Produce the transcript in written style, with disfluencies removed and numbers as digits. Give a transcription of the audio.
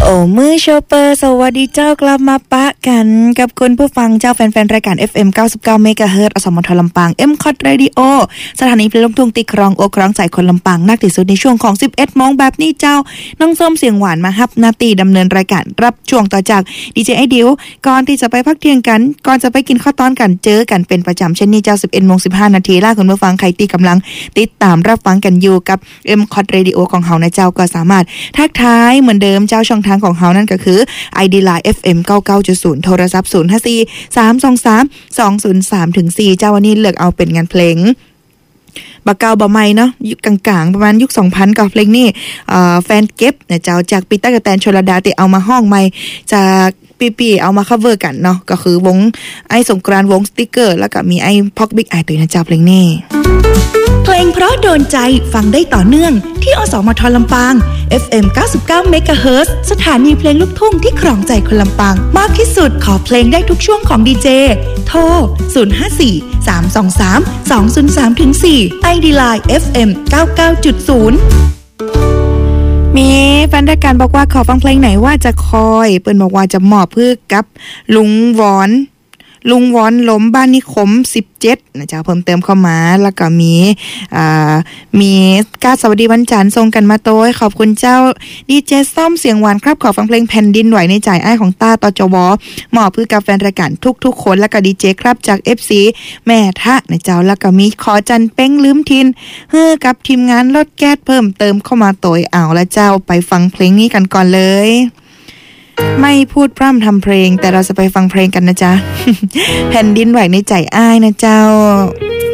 โอ้มือโชเปอร์สวัสดีเจ้ากลับมาปะกันกับคุณผู้ฟังเจ้าแฟนๆรายการ FM 99 เมกะเฮิรตซ์อสมทลำปาง M-Cot Radio สถานีเพลงลูกทุ่งตีครองโอครองใจคนลำปางนักที่สุดในช่วงของ 11 โมงแบบนี้เจ้าน้องส้มเสียงหวานมาฮับนาตีดำเนินรายการรับช่วงต่อจากดีเจไอดิวก่อนที่จะไปพักเที่ยงกันก่อนจะไปกินข้าวต้อนกันเจอกันเป็นประจำเช่นนี้เจ้า 11:15 นาทีล่ะคุณผู้ฟังใครที่กำลังติดตามรับฟังกันอยู่กับ M-Cot Radio ของเฮานะเจ้าก็สามารถทักทายเหมือนเดิมเจ้าช่องทางของเฮานั่นก็คือ ID Line FM 99.0 โทรศัพท์ 054-323-203-4 เจ้าวันนี้เลือกเอาเป็นงานเพลงบะเก่าบะใหม่เนาะยุคกลางๆประมาณยุค 2000 กับเพลงนี้แฟนเก็บนะเจ้าจากปีตั๊กแตนชลดาที่เอามาห้องใหม่จากปีเอามาคัฟเวอร์กันเนาะก็คือวงไอ้สงกรานต์วงสติ๊กเกอร์แล้วก็มีไอ้พ็อกบิ๊กไอตัวนะเจ้าเพลงนี้เพลงเพราะโดนใจฟังได้ต่อเนื่องที่อสมทลำปาง FM 99 เมกะเฮิรตซ์สถานีเพลงลูกทุ่งที่ครองใจคนลำปางมากที่สุดขอเพลงได้ทุกช่วงของดีเจโทร 054-323-203-4 ID Line FM 99.0มีแฟนรายการบอกว่าขอฟังเพลงไหนว่าจะคอยเปิ้นบอกว่าจะมอบเพื่อกับลุงวอนล้มบ้านนิคม17นะจ๊ะเพิ่มเติมเข้ามาแล้วก็มีการสวัสดีวันจันทร์ส่งกันมาโต้ขอบคุณเจ้าดีเจส้มเสียงหวานครับขอฟังเพลงแผ่นดินไหวในใจอ้ายของต้าตจวมอบเพื่อกับแฟนรายการทุกๆคนแล้วก็ดีเจครับจาก FC แม่ทะนะเจ้าแล้วก็มีขอจันเป้งลืมทินเฮือกับทีมงานรถแก๊สเพิ่มเติมเข้ามาโตยเอาละเจ้าไปฟังเพลงนี้กันก่อนเลยไม่พูดพร่ำทำเพลงแต่เราจะไปฟังเพลงกันนะจ๊ะ แผ่นดินไหวในใจอ้ายนะเจ้า